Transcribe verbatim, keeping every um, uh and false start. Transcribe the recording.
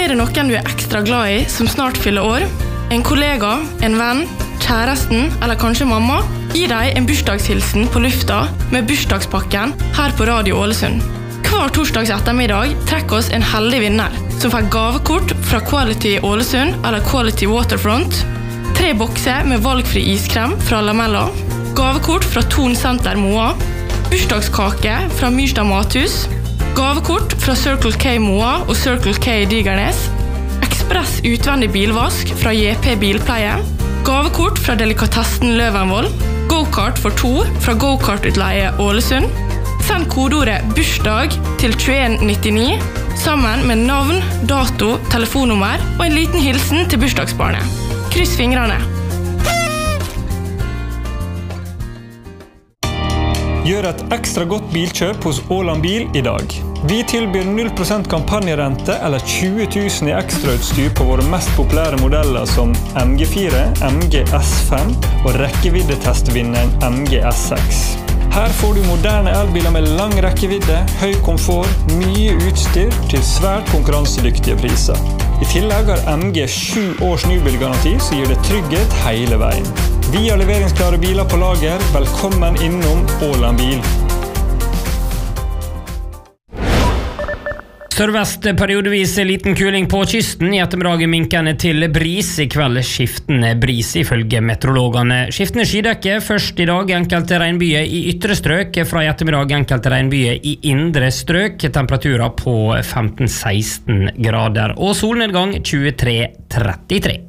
Er det noen du er ekstra glad i som snart fyller år? En kollega, en venn, kjæresten eller kanskje mamma? Gi deg en bursdagshilsen på lufta med bursdagspakken her på Radio Ålesund. Hver torsdags ettermiddag trekker oss en heldig vinner som får gavekort fra Quality Ålesund eller Quality Waterfront, tre bokser med valgfri iskrem fra Lamella, gavekort fra Ton Center Moa, bursdagskake fra Myrstad Mathus, gavekort fra Circle K Moa og Circle K Digernes, ekspress utvendig bilvask fra J P Bilpleie, gavekort fra Delikatessen Løvenvoll, go-kart for to fra Go-kart-utleie Ålesund. Send kodeordet bursdag til tjueen nittini sammen med navn, dato, telefonnummer og en liten hilsen til bursdagsbarnet. Kryss fingrene. Gjør et ekstra godt bilkjøp hos Åland Bil i dag. Vi tilbyr null prosent kampanjerente eller tjue tusen i ekstrautstyr på våre mest populære modeller som M G fire, M G S fem og rekkeviddetestvinneren M G S seks. Her får du moderne elbiler med lang rekkevidde, høy komfort, mye utstyr til svært konkurransedyktige priser. I tillegg har M G sju års nybilgaranti som gir det trygghet hele veien. Vi har leveringsklare biler på lager. Velkommen innom Åland Bil. Sørvest periodevis liten kuling på kysten. I ettermiddag minkende til bris. I kveld skiftende bris ifølge meteorologene. Skiftende skydekke først i dag. Enkelte regnbyer i ytre strøk. Fra i ettermiddag enkelte regnbyer i indre strøk. Temperaturer på femten til seksten grader. Og solnedgang tjuetre til trettitre.